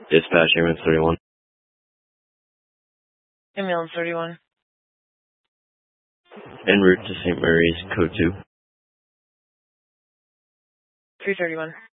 Dispatch ambulance 31. Ambulance 31. En route to St. Mary's, code 2. 331.